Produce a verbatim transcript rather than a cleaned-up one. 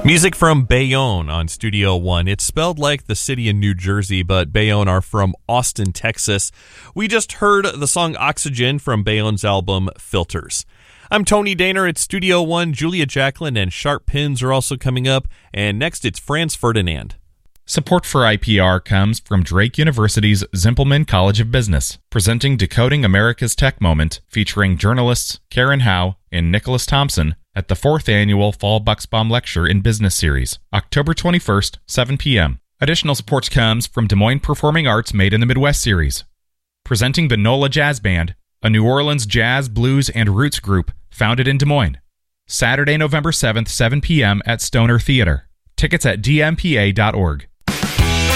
Music from Bayonne on Studio One. It's spelled like the city in New Jersey, but Bayonne are from Austin, Texas. We just heard the song Oxygen from Bayonne's album Filters. I'm Tony Daner at Studio One. Julia Jacklin and Sharp Pins are also coming up. And next, it's Franz Ferdinand. Support for I P R comes from Drake University's Zimpelman College of Business, presenting Decoding America's Tech Moment, featuring journalists Karen Howe and Nicholas Thompson at the fourth Annual Fall Bucksbaum Lecture in Business Series, October twenty-first, seven p.m. Additional support comes from Des Moines Performing Arts Made in the Midwest Series, presenting the NOLA Jazz Band, a New Orleans jazz, blues, and roots group founded in Des Moines. Saturday, November seventh, seven p.m. at Stoner Theater. Tickets at d m p a dot org.